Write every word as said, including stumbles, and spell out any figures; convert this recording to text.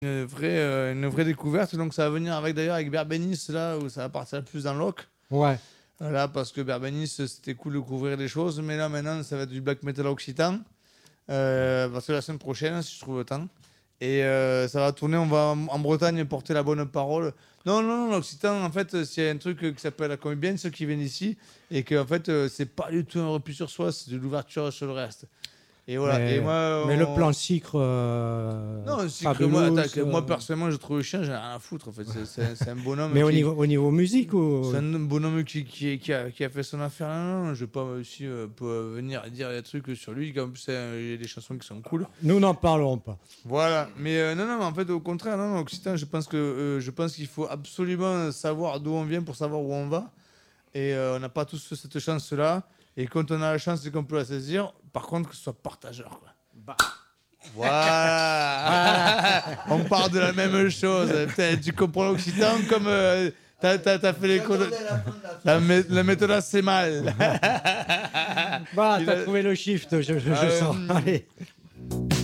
une vraie, euh, une vraie découverte. Donc ça va venir avec d'ailleurs avec Berbenis, là où ça va partir plus dans l'oc. Ouais. Voilà, parce que Berbenis, c'était cool de couvrir des choses. Mais là, maintenant, ça va être du black metal occitan. Euh, parce que la semaine prochaine, si je trouve le temps. Et euh, ça va tourner, on va en Bretagne porter la bonne parole. Non, non, non, l'Occitan, en fait, c'est un truc qui s'appelle la comédienne, ceux qui viennent ici, et que en fait, euh, c'est pas du tout un repli sur soi, c'est de l'ouverture sur le reste. Et voilà. Mais, et moi, mais on... le plan Sucre. Euh, Non, c'est que Fabelouz, moi, attends, que euh... moi, personnellement, je trouve le chien, j'ai rien à foutre. En fait. C'est, c'est, c'est un bonhomme. mais qui... au, niveau, au niveau musique ou... C'est un bonhomme qui, qui, qui, a, qui a fait son affaire. Non, non, je vais pas aussi euh, peut venir dire des trucs sur lui. Comme ça, il y a des chansons qui sont cool. Nous n'en parlerons pas. Voilà. Mais euh, non, non, mais en fait, au contraire, non, non, Occitan, je pense, que, euh, je pense qu'il faut absolument savoir d'où on vient pour savoir où on va. Et euh, on n'a pas tous cette chance-là. Et quand on a la chance, c'est qu'on peut la saisir. Par contre, que ce soit partageur. Quoi. Bah. Voilà. On parle de la même chose. Putain, tu comprends l'Occitan comme euh, t'as, t'as, t'as fait l'école. La, la, la méthode, c'est mal. Bah, Il t'as a... trouvé le shift, je, je, je euh, sens. Allez.